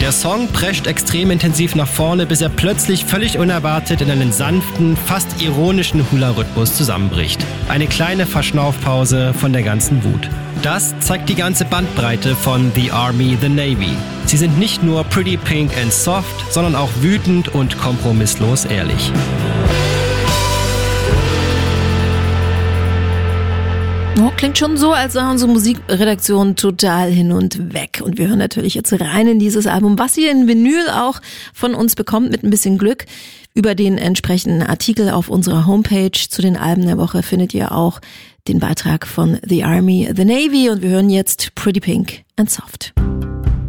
Der Song prescht extrem intensiv nach vorne, bis er plötzlich völlig unerwartet in einen sanften, fast ironischen Hula-Rhythmus zusammenbricht. Eine kleine Verschnaufpause von der ganzen Wut. Das zeigt die ganze Bandbreite von The Army, The Navy. Sie sind nicht nur pretty pink and soft, sondern auch wütend und kompromisslos ehrlich. Oh, klingt schon so, als sei unsere Musikredaktion total hin und weg. Und wir hören natürlich jetzt rein in dieses Album, was ihr in Vinyl auch von uns bekommt, mit ein bisschen Glück. Über den entsprechenden Artikel auf unserer Homepage zu den Alben der Woche findet ihr auch den Beitrag von The Army, The Navy. Und wir hören jetzt Pretty Pink and Soft.